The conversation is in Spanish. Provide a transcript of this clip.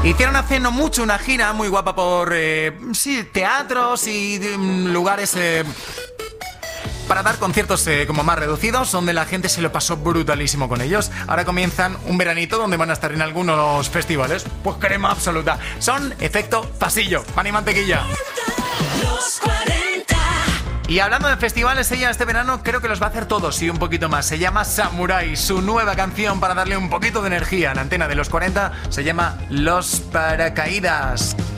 Hicieron hace no mucho una gira muy guapa por teatros y lugares para dar conciertos como más reducidos, donde la gente se lo pasó brutalísimo con ellos. Ahora comienzan un veranito donde van a estar en algunos festivales. Pues crema absoluta. Son Efecto Pasillo. Pan y mantequilla. Los 40. Y hablando de festivales, ella este verano creo que los va a hacer todos y un poquito más. Se llama Samurai. Su nueva canción para darle un poquito de energía en Antena de los 40 se llama Los Paracaídas.